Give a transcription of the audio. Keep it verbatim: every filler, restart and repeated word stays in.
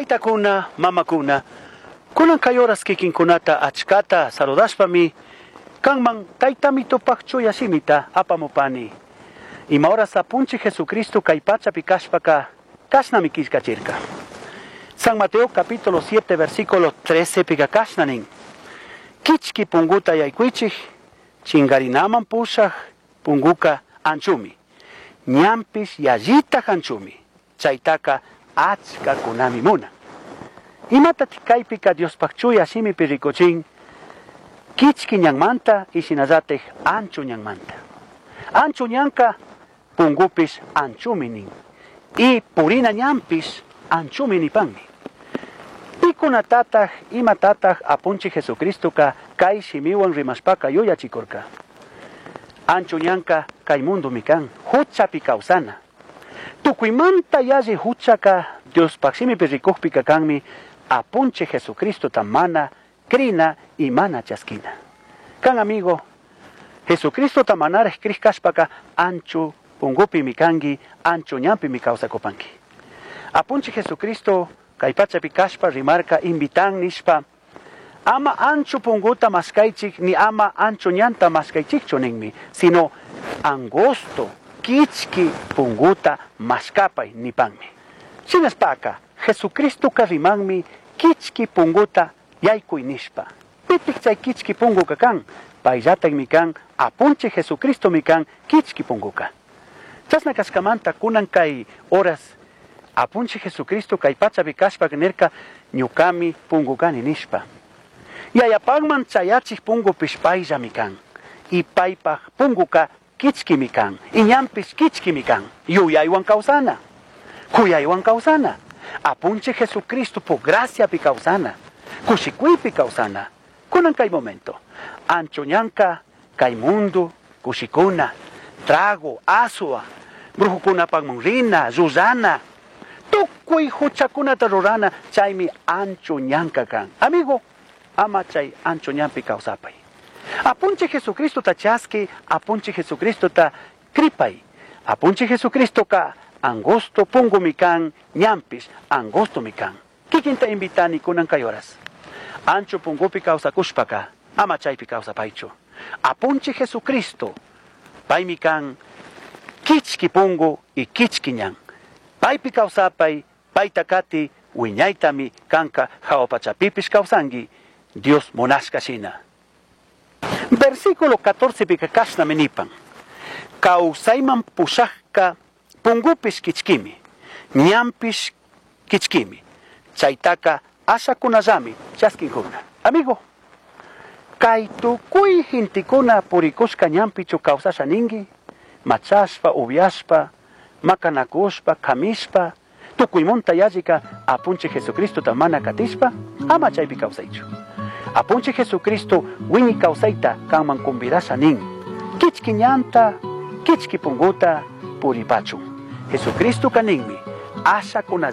Taytakuna, mamakuna, kunan kayoras kikinkunata achkata saludashpami, kanman taytami tupakchuya simita apamupani. Ima horas apunchi Jesucristo kay pachapi kashpaka, kashnami kishkachirka. San Mateo capítulo siete versículo trece pika kashnanin. Kichki punguta yaykuichik, chingarinaman pushak, punguka anchumi. Ñampis yallita anchumi. Chaytaka achka kunami muna. Imata tikaypika Dios pakchuya shimi pirikochin, kichki ñanmanta ishinazatej anchu ñanmanta. Anchu ñanka pungupis anchumi nin. Y purina ñampis anchumi nipanmi. Pikunatataj imatataj apunchi Jesucristo ka kay shimiwan rimashpaka yuyachikurka. Anchu ñanka kay mundo mikan, huchapi kausana. Tukuymanta yaji huchaka Dios pakshimi pirikujpika kanmi apunche Jesucristo tamana, krina y mana chaskina. Kan amigo, Jesucristo tamanareh kris kashpaka anchu pungupi mikangi, anchu ñampi mi causa kopanki. Apunche Jesucristo kaypachapi kashpa rimarka invitan nishpa, ama anchu punguta maskaychik ni ama anchu ñanta maskaychikchu ninmi, sino angosto, kichki punguta maskapay nipanmi. Sinaspaka, Jesucristo karimanmi kichki punguta yaykuy nishpa. Pitik chay kichki punguka kan, payllatak mi kan, apunche Jesucristo mi kan kichki punguka. Chasna kaskamanta kunan kay horas, apunche Jesucristo kay pachapi kashpa nerka ñukami pungukani nishpa. Yayapagman chayachik pungu pishpaylla mi kan, y paypaj punguka kichki mi kan, y ñampis kichki mi kan, yuyaywan kausana, kuyaywan kausana. Apunche Jesucristo por gracia pi causana, kushikuipi causana. Kunan kay momento, ancho ñanka, kay mundo, kushikuna, trago, asua, brujukuna pagmunrina, Susana, tukuy huchakuna tarurana, chaymi ancho ñanka kan. Amigo, ama chay ancho ñampi causapay. Apunche Jesucristo ta chaski, apunche Jesucristo ta kripay, apunche Jesucristo ka angosto pungu mikan, ñampis, angosto mikan. Kikinta invitani kunan kayoras. Ancho pungupi causa kushpaka, ama chaypi causa paicho. Apunche Jesucristo, pay mikan, kichki pungu y kichki ñan. Paypi causapay, paytakati, wiñaytami, kanka, haopachapipis causangi, Dios monashka shina. Versículo catorce pika kashna menipan. Kausayman pushaka pungupis kichkimi, ñampis kichkimi, chaytaka ashakunallami chaskinkuna. Amigo, kay tukuy hintikuna purikushka ñampichu kawsasha ningi, machashpa, ubiashpa, makanakushpa, kamishpa, tukuymunta yallika apunche Jesucristo tamana katishpa, ama chaypi kawsaychu. Apunche Jesucristo wini kawsayta kanman kumbirasha nin, kichki ñanta, kichki punguta puripachu. Jesucristo kaninmi, asha kuna